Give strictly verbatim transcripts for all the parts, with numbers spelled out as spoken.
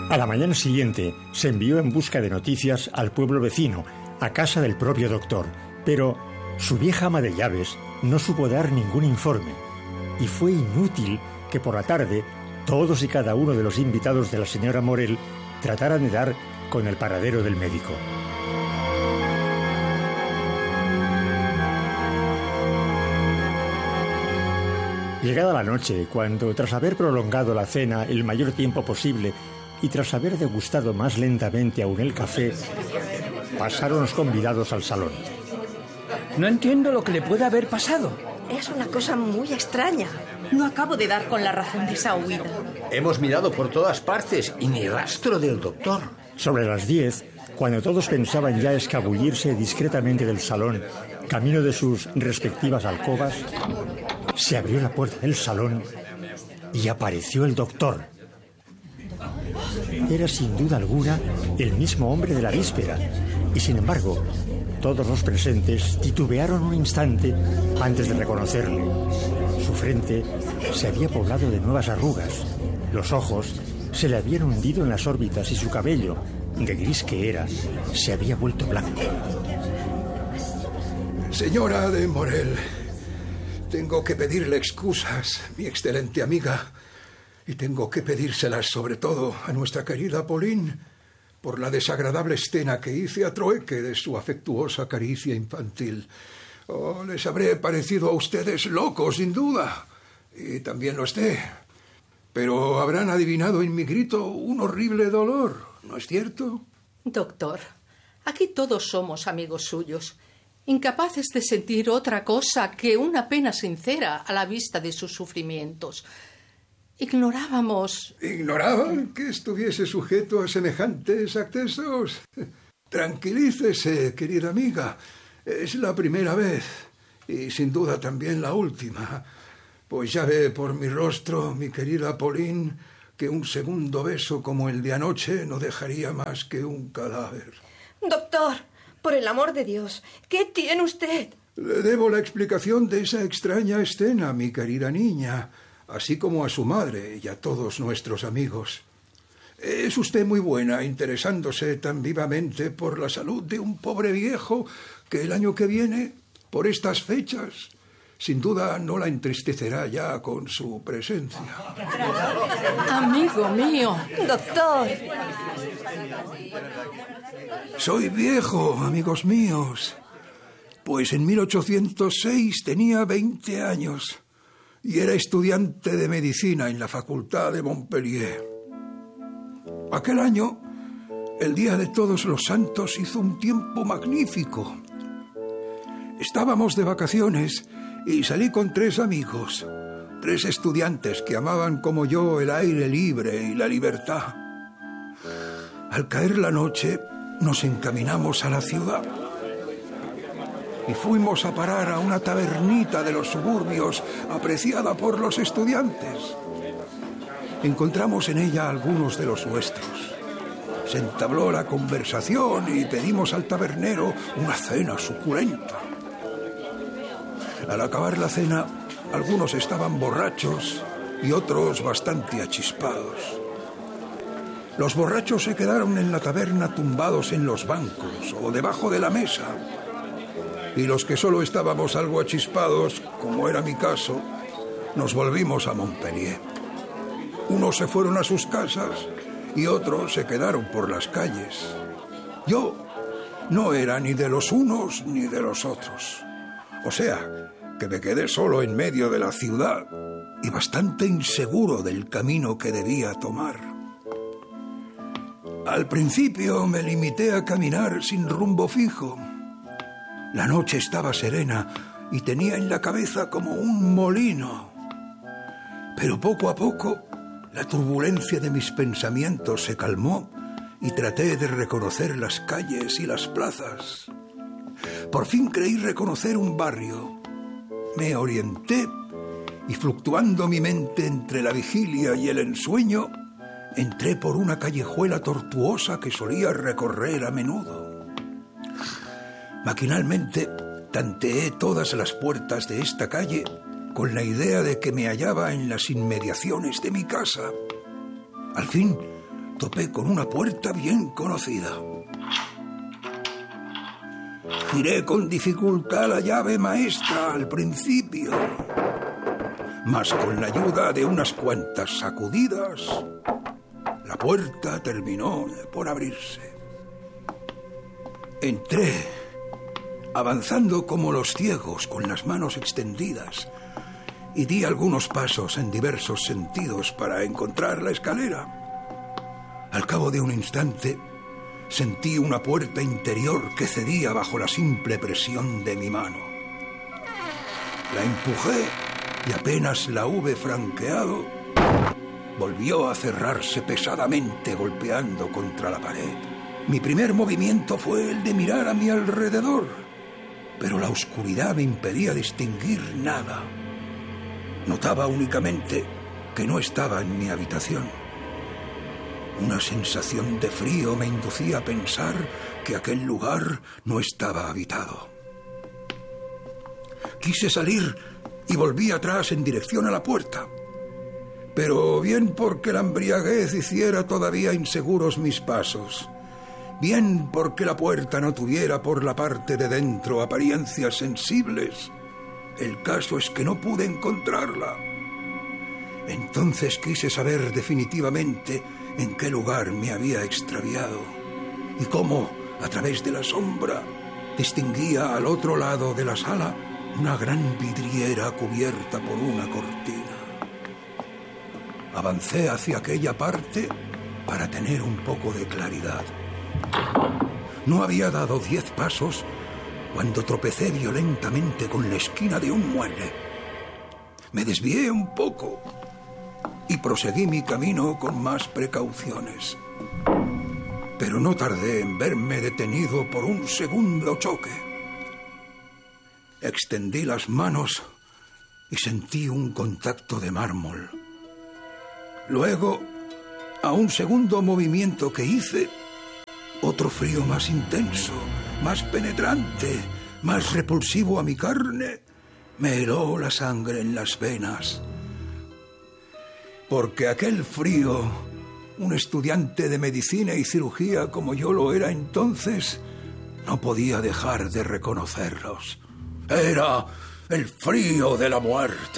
A la mañana siguiente se envió en busca de noticias al pueblo vecino, a casa del propio doctor, pero su vieja ama de llaves no supo dar ningún informe, y fue inútil que por la tarde todos y cada uno de los invitados de la señora Morel trataran de dar con el paradero del médico. Llegada la noche, cuando tras haber prolongado la cena el mayor tiempo posible y tras haber degustado más lentamente aún el café, pasaron los convidados al salón. No entiendo lo que le puede haber pasado. Es una cosa muy extraña. No acabo de dar con la razón de esa huida. Hemos mirado por todas partes y ni rastro del doctor. Sobre las diez, cuando todos pensaban ya escabullirse discretamente del salón, camino de sus respectivas alcobas, se abrió la puerta del salón y apareció el doctor. Era sin duda alguna el mismo hombre de la víspera, y sin embargo, todos los presentes titubearon un instante antes de reconocerle. Su frente se había poblado de nuevas arrugas, los ojos se le habían hundido en las órbitas y su cabello, de gris que era, se había vuelto blanco. Señora de Morel, tengo que pedirle excusas, mi excelente amiga, y tengo que pedírselas sobre todo a nuestra querida Pauline por la desagradable escena que hice a trueque de su afectuosa caricia infantil. Oh, les habré parecido a ustedes locos, sin duda, y también lo esté, pero habrán adivinado en mi grito un horrible dolor, ¿no es cierto? Doctor, aquí todos somos amigos suyos, incapaces de sentir otra cosa que una pena sincera a la vista de sus sufrimientos. Ignorábamos... ¿Ignoraban que estuviese sujeto a semejantes accesos? Tranquilícese, querida amiga. Es la primera vez, y sin duda también la última. Pues ya ve por mi rostro, mi querida Pauline, que un segundo beso como el de anoche no dejaría más que un cadáver. Doctor, por el amor de Dios, ¿qué tiene usted? Le debo la explicación de esa extraña escena, mi querida niña, así como a su madre y a todos nuestros amigos. Es usted muy buena interesándose tan vivamente por la salud de un pobre viejo que el año que viene, por estas fechas, sin duda no la entristecerá ya con su presencia. Amigo mío, doctor. Soy viejo, amigos míos, pues en mil ochocientos seis tenía veinte años y era estudiante de medicina en la Facultad de Montpellier. Aquel año, el Día de Todos los Santos hizo un tiempo magnífico. Estábamos de vacaciones y salí con tres amigos, tres estudiantes que amaban como yo el aire libre y la libertad. Al caer la noche, nos encaminamos a la ciudad y fuimos a parar a una tabernita de los suburbios apreciada por los estudiantes. Encontramos en ella a algunos de los nuestros. Se entabló la conversación y pedimos al tabernero una cena suculenta. Al acabar la cena, algunos estaban borrachos y otros bastante achispados. Los borrachos se quedaron en la taberna tumbados en los bancos o debajo de la mesa. Y los que solo estábamos algo achispados, como era mi caso, nos volvimos a Montpellier. Unos se fueron a sus casas y otros se quedaron por las calles. Yo no era ni de los unos ni de los otros. O sea, que me quedé solo en medio de la ciudad y bastante inseguro del camino que debía tomar. Al principio me limité a caminar sin rumbo fijo. La noche estaba serena y tenía en la cabeza como un molino. Pero poco a poco la turbulencia de mis pensamientos se calmó y traté de reconocer las calles y las plazas. Por fin creí reconocer un barrio. Me orienté y, fluctuando mi mente entre la vigilia y el ensueño, entré por una callejuela tortuosa que solía recorrer a menudo. Maquinalmente tanteé todas las puertas de esta calle con la idea de que me hallaba en las inmediaciones de mi casa. Al fin topé con una puerta bien conocida. Giré con dificultad la llave maestra al principio, mas con la ayuda de unas cuantas sacudidas, la puerta terminó por abrirse. Entré, avanzando como los ciegos con las manos extendidas, y di algunos pasos en diversos sentidos para encontrar la escalera. Al cabo de un instante, sentí una puerta interior que cedía bajo la simple presión de mi mano. La empujé y apenas la hube franqueado, volvió a cerrarse pesadamente golpeando contra la pared. Mi primer movimiento fue el de mirar a mi alrededor, pero la oscuridad me impedía distinguir nada. Notaba únicamente que no estaba en mi habitación. Una sensación de frío me inducía a pensar que aquel lugar no estaba habitado. Quise salir y volví atrás en dirección a la puerta. Pero bien porque la embriaguez hiciera todavía inseguros mis pasos, bien porque la puerta no tuviera por la parte de dentro apariencias sensibles, el caso es que no pude encontrarla. Entonces quise saber definitivamente en qué lugar me había extraviado y cómo, a través de la sombra, distinguía al otro lado de la sala una gran vidriera cubierta por una cortina. Avancé hacia aquella parte para tener un poco de claridad. No había dado diez pasos cuando tropecé violentamente con la esquina de un mueble. Me desvié un poco y proseguí mi camino con más precauciones. Pero no tardé en verme detenido por un segundo choque. Extendí las manos y sentí un contacto de mármol. Luego, a un segundo movimiento que hice, otro frío más intenso, más penetrante, más repulsivo a mi carne, me heló la sangre en las venas. Porque aquel frío, un estudiante de medicina y cirugía como yo lo era entonces, no podía dejar de reconocerlos. Era el frío de la muerte.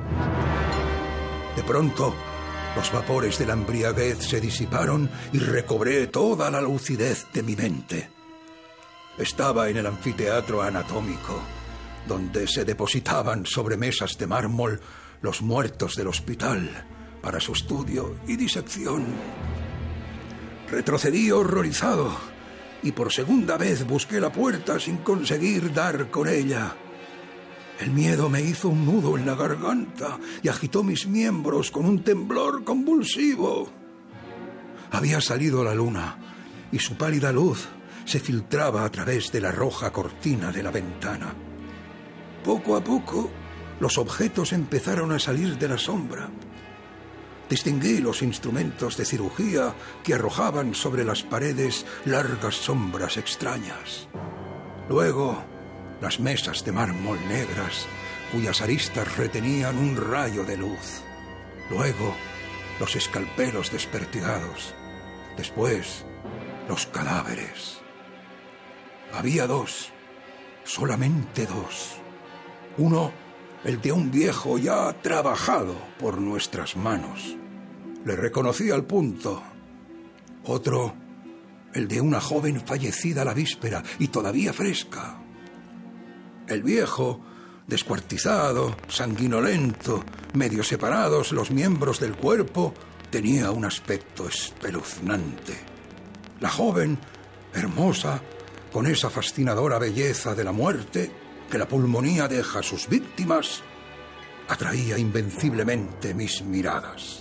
De pronto, los vapores de la embriaguez se disiparon y recobré toda la lucidez de mi mente. Estaba en el anfiteatro anatómico, donde se depositaban sobre mesas de mármol los muertos del hospital para su estudio y disección. Retrocedí horrorizado y por segunda vez busqué la puerta sin conseguir dar con ella. El miedo me hizo un nudo en la garganta y agitó mis miembros con un temblor convulsivo. Había salido la luna y su pálida luz se filtraba a través de la roja cortina de la ventana. Poco a poco, los objetos empezaron a salir de la sombra. Distinguí los instrumentos de cirugía que arrojaban sobre las paredes largas sombras extrañas. Luego, las mesas de mármol negras, cuyas aristas retenían un rayo de luz. Luego, los escalpelos despertigados. Después, los cadáveres. Había dos, solamente dos. Uno, el de un viejo ya trabajado por nuestras manos. Le reconocí al punto. Otro, el de una joven fallecida la víspera y todavía fresca. El viejo, descuartizado, sanguinolento, medio separados los miembros del cuerpo, tenía un aspecto espeluznante. La joven, hermosa, con esa fascinadora belleza de la muerte que la pulmonía deja a sus víctimas, atraía invenciblemente mis miradas.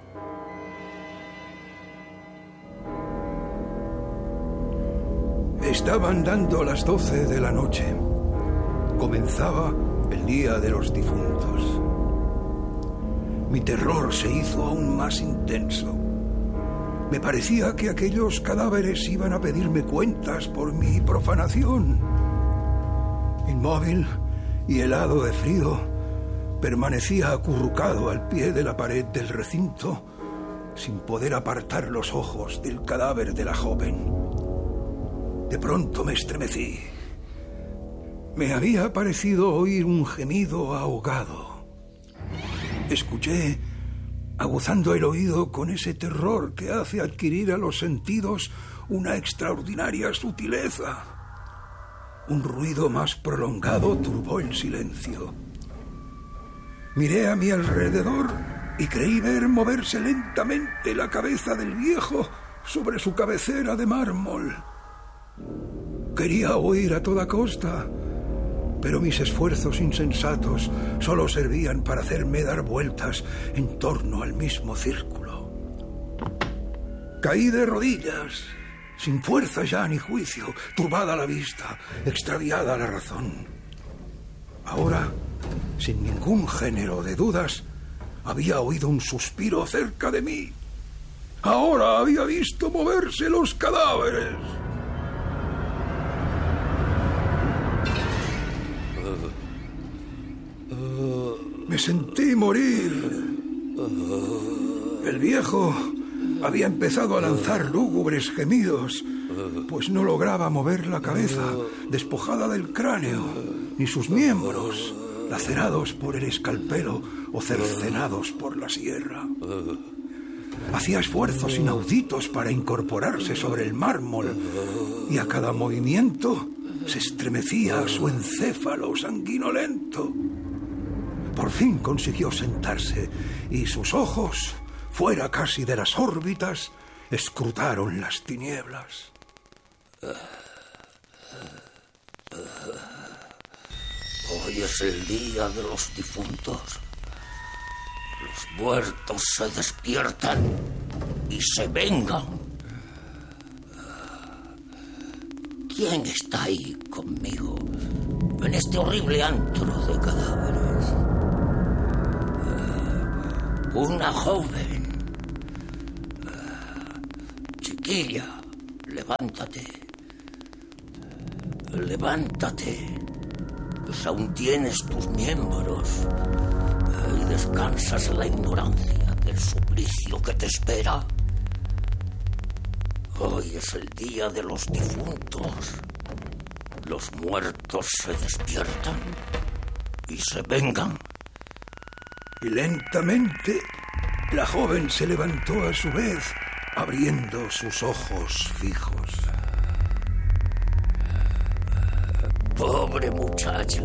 Estaban dando las doce de la noche. Comenzaba el día de los difuntos. Mi terror se hizo aún más intenso. Me parecía que aquellos cadáveres iban a pedirme cuentas por mi profanación. Inmóvil y helado de frío, permanecía acurrucado al pie de la pared del recinto sin poder apartar los ojos del cadáver de la joven. De pronto me estremecí. Me había parecido oír un gemido ahogado. Escuché, aguzando el oído con ese terror que hace adquirir a los sentidos una extraordinaria sutileza. Un ruido más prolongado turbó el silencio. Miré a mi alrededor y creí ver moverse lentamente la cabeza del viejo sobre su cabecera de mármol. Quería huir a toda costa, pero mis esfuerzos insensatos solo servían para hacerme dar vueltas en torno al mismo círculo. Caí de rodillas, sin fuerza ya ni juicio, turbada la vista, extraviada la razón. Ahora, sin ningún género de dudas, había oído un suspiro cerca de mí. Ahora había visto moverse los cadáveres. Me sentí morir. El viejo había empezado a lanzar lúgubres gemidos, pues no lograba mover la cabeza, despojada del cráneo, ni sus miembros, lacerados por el escalpelo o cercenados por la sierra. Hacía esfuerzos inauditos para incorporarse sobre el mármol, y a cada movimiento se estremecía su encéfalo sanguinolento. Por fin consiguió sentarse, y sus ojos, fuera casi de las órbitas, escrutaron las tinieblas. Hoy es el día de los difuntos. Los muertos se despiertan y se vengan. ¿Quién está ahí conmigo en este horrible antro de cadáveres? Una joven. Chiquilla, levántate. Levántate. Pues aún tienes tus miembros y descansas en la ignorancia del suplicio que te espera. Hoy es el día de los difuntos. Los muertos se despiertan y se vengan. Y lentamente la joven se levantó a su vez, abriendo sus ojos fijos. Pobre muchacha,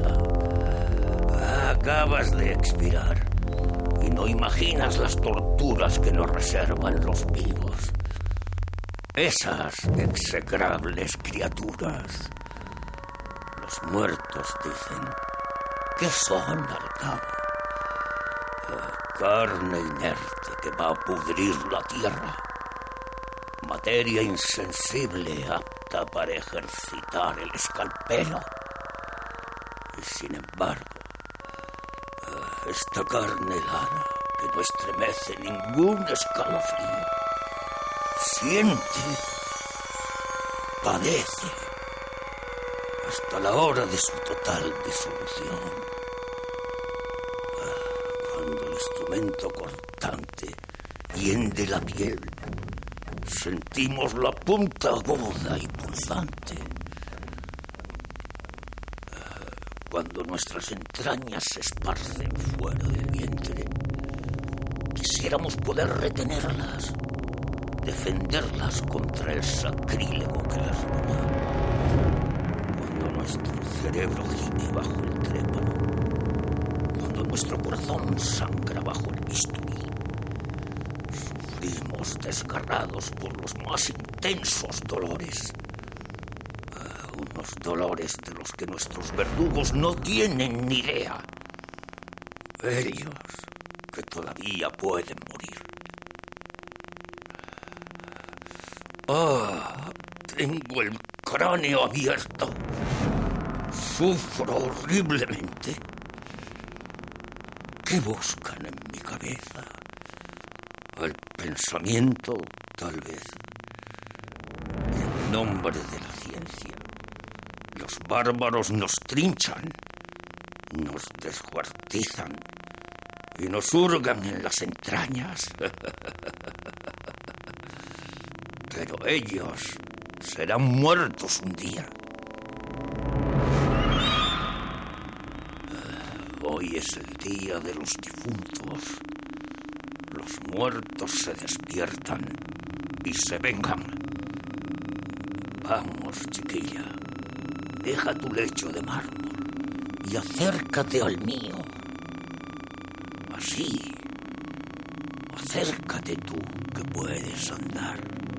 acabas de expirar y no imaginas las torturas que nos reservan los vivos. Esas execrables criaturas. Los muertos dicen que son al cabo carne inerte que va a pudrir la tierra, materia insensible apta para ejercitar el escalpelo. Y sin embargo, esta carne helada que no estremece ningún escalofrío, siente, padece, hasta la hora de su total disolución. Cuando el instrumento cortante hiende la piel, sentimos la punta aguda y pulsante. Cuando nuestras entrañas se esparcen fuera del vientre, quisiéramos poder retenerlas, defenderlas contra el sacrílego que las roba. Cuando nuestro cerebro gime bajo el trépano, cuando nuestro corazón sangra bajo el bisturí, sufrimos desgarrados por los más intensos dolores. Unos dolores de los que nuestros verdugos no tienen ni idea. Ellos que todavía pueden morir. ¡Ah! Tengo el cráneo abierto. Sufro horriblemente. ¿Qué buscan en mi cabeza? El pensamiento, tal vez. En nombre de la ciencia, los bárbaros nos trinchan, nos descuartizan y nos hurgan en las entrañas. Pero ellos serán muertos un día. Hoy es el día de los difuntos. Los muertos se despiertan y se vengan. Vamos, chiquilla, deja tu lecho de mármol y acércate al mío. Así, acércate tú, que puedes andar.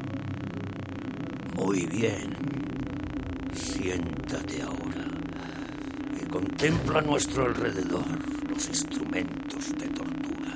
Muy bien, siéntate ahora y contempla a nuestro alrededor los instrumentos de tortura.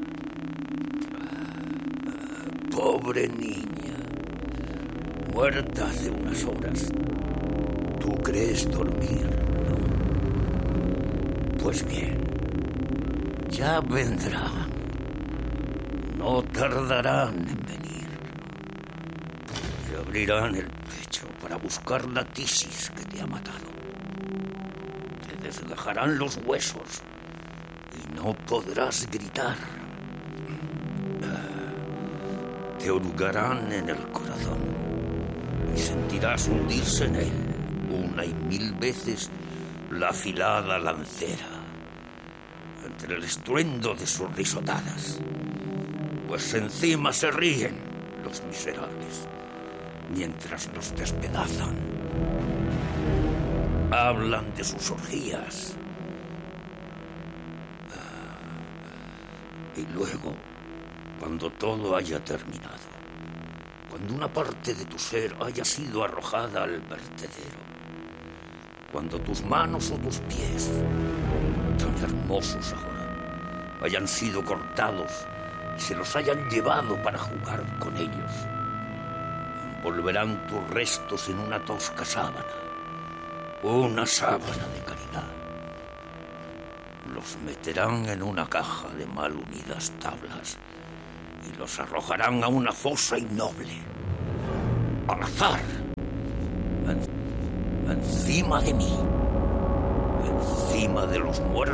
Pobre niña, muerta hace unas horas. ¿Tú crees dormir, no? Pues bien, ya vendrán. No tardarán en venir. Te abrirán el pecho para buscar la tisis que te ha matado. Te desgajarán los huesos y no podrás gritar. Te hurgarán en el corazón y sentirás hundirse en él una y mil veces la afilada lancera entre el estruendo de sus risotadas. Pues encima se ríen los miserables mientras los despedazan. Hablan de sus orgías. Y luego, cuando todo haya terminado, cuando una parte de tu ser haya sido arrojada al vertedero, cuando tus manos o tus pies, tan hermosos ahora, hayan sido cortados y se los hayan llevado para jugar con ellos, envolverán tus restos en una tosca sábana, una sábana de caridad. Los meterán en una caja de mal unidas tablas y los arrojarán a una fosa innoble, al azar, en, encima de mí, encima de los muertos